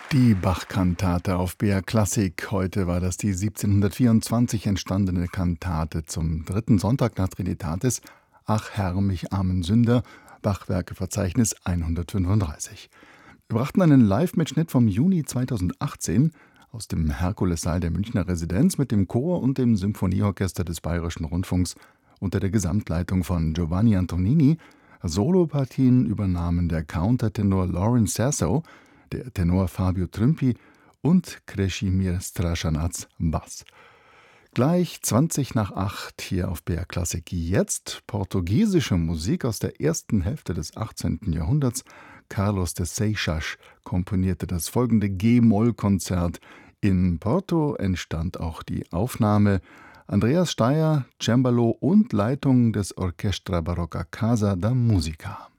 Die Bach-Kantate auf BR Klassik. Heute war das die 1724 entstandene Kantate zum dritten Sonntag nach Trinitatis. Ach Herr, mich armen Sünder, Bachwerkeverzeichnis 135. Wir brachten einen Live-Mitschnitt vom Juni 2018 aus dem Herkulessaal der Münchner Residenz mit dem Chor und dem Symphonieorchester des Bayerischen Rundfunks unter der Gesamtleitung von Giovanni Antonini. Solopartien übernahmen der Countertenor Lawrence Sasso, der Tenor Fabio Trümpi und Krešimir Strašanac Bass. Gleich 20 nach 8 hier auf BR Klassik. Jetzt portugiesische Musik aus der ersten Hälfte des 18. Jahrhunderts. Carlos de Seixas komponierte das folgende G-Moll-Konzert. In Porto entstand auch die Aufnahme. Andreas Steier, Cembalo und Leitung des Orchestra Barocca Casa da Musica.